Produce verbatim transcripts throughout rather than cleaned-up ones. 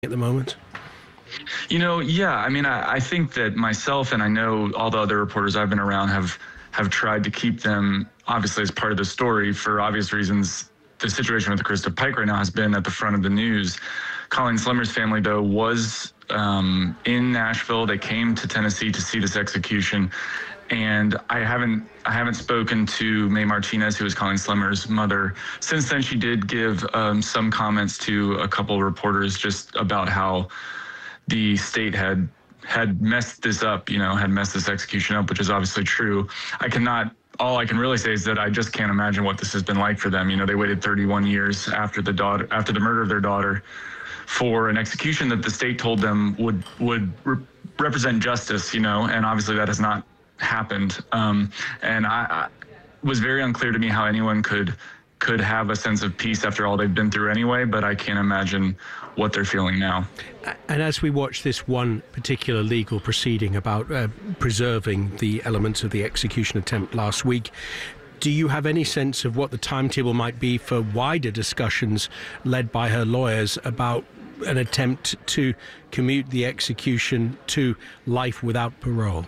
at the moment? You know, yeah, I mean, I, I think that myself and I know all the other reporters I've been around have have tried to keep them, obviously, as part of the story for obvious reasons. The situation with Krista Pike right now has been at the front of the news. Colleen Slimmer's family, though, was um, in Nashville. They came to Tennessee to see this execution. And I haven't I haven't spoken to Mae Martinez, who is Colleen Slimmer's mother. Since then, she did give um, some comments to a couple of reporters just about how the state had had messed this up, you know, had messed this execution up, which is obviously true. I cannot, all I can really say is that I just can't imagine what this has been like for them. You know, they waited thirty-one years after the daughter, after the murder of their daughter for an execution that the state told them would, would re- represent justice, you know, and obviously that has not happened. Um, and I, I it was very unclear to me how anyone could could have a sense of peace after all they've been through anyway, but I can't imagine what they're feeling now. And as we watch this one particular legal proceeding about uh, preserving the elements of the execution attempt last week, do you have any sense of what the timetable might be for wider discussions led by her lawyers about an attempt to commute the execution to life without parole?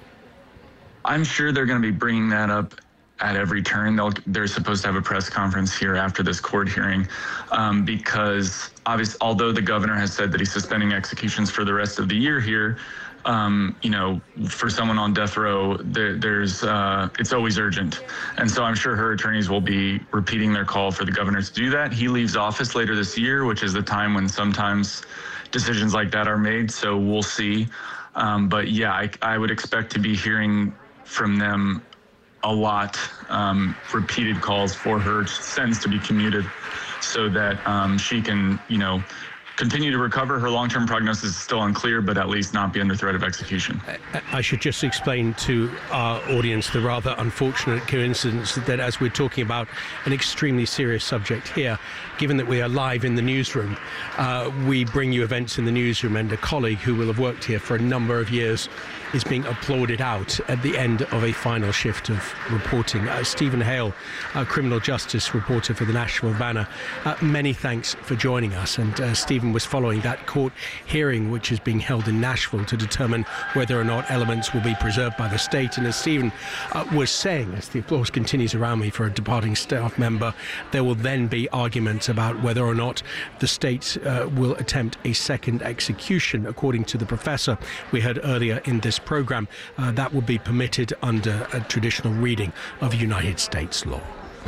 I'm sure they're going to be bringing that up at every turn. They'll, they're supposed to have a press conference here after this court hearing um, because obviously, although the governor has said that he's suspending executions for the rest of the year here, um, you know, for someone on death row, there, there's uh, it's always urgent. And so I'm sure her attorneys will be repeating their call for the governor to do that. He leaves office later this year, which is the time when sometimes decisions like that are made. So we'll see. Um, but yeah, I, I would expect to be hearing from them a lot, um, repeated calls for her sentence to be commuted so that um, she can, you know, continue to recover. Her long-term prognosis is still unclear, but at least not be under threat of execution. I should just explain to our audience the rather unfortunate coincidence that as we're talking about an extremely serious subject here, given that we are live in the newsroom, uh, we bring you events in the newsroom, and a colleague who will have worked here for a number of years is being applauded out at the end of a final shift of reporting. Uh, Stephen Hale, a criminal justice reporter for the Nashville Banner, uh, many thanks for joining us. And uh, Stephen was following that court hearing which is being held in Nashville to determine whether or not elements will be preserved by the state. And as Stephen uh, was saying, as the applause continues around me for a departing staff member, there will then be arguments about whether or not the state uh, will attempt a second execution. According to the professor we heard earlier in this program, uh, that would be permitted under a traditional reading of United States law.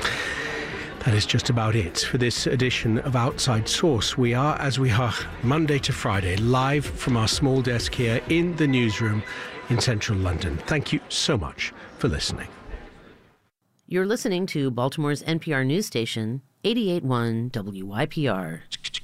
That is just about it for this edition of Outside Source. We are, as we are Monday to Friday, live from our small desk here in the newsroom in central London. Thank you so much for listening. You're listening to Baltimore's N P R news station, eighty-eight point one W Y P R.